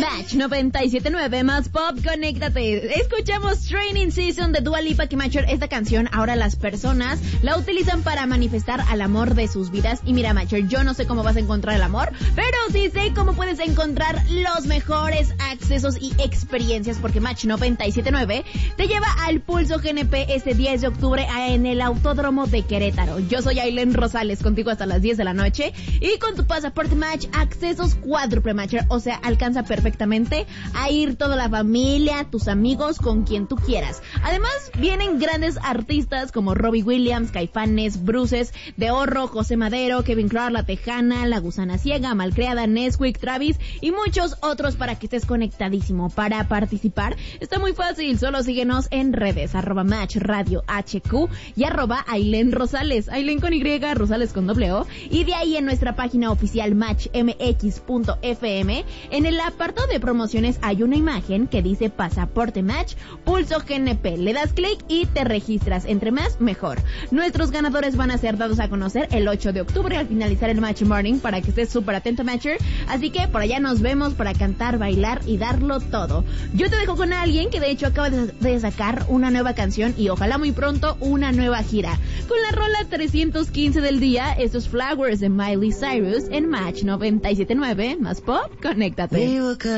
Match 97.9 más pop, conéctate. Escuchamos Training Season de Dua Lipa, que Matcher, esta canción ahora las personas la utilizan para manifestar al amor de sus vidas. Y mira, Matcher, yo no sé cómo vas a encontrar el amor, pero sí sé cómo puedes encontrar los mejores accesos y experiencias, porque Match 97.9 te lleva al Pulso GNP este 10 de octubre en el Autódromo de Querétaro. Yo soy Ailén Rosales, contigo hasta las 10 de la noche, y con tu pasaporte Match, accesos cuádruple, Matcher, o sea, alcanza perfectamente a ir toda la familia, tus amigos, con quien tú quieras. Además, vienen grandes artistas como Robbie Williams, Caifanes, Bruces, De Horro, José Madero, Kevin Clark, La Tejana, La Gusana Ciega, Malcriada, Nesquik, Travis y muchos otros para que estés conectadísimo. Para participar está muy fácil, solo síguenos en redes, @Match Radio HQ y @Ailén Rosales, Ailén con Y, Rosales con O, y de ahí en nuestra página oficial matchmx.fm, en el apartado de promociones hay una imagen que dice Pasaporte Match, Pulso GNP. Le das clic y te registras. Entre más, mejor. Nuestros ganadores van a ser dados a conocer el 8 de octubre al finalizar el Match Morning, para que estés súper atento, Matcher. Así que por allá nos vemos para cantar, bailar y darlo todo. Yo te dejo con alguien que de hecho acaba de sacar una nueva canción y ojalá muy pronto una nueva gira. Con la rola 315 del día, estos Flowers de Miley Cyrus en Match 97.9 más pop, conéctate.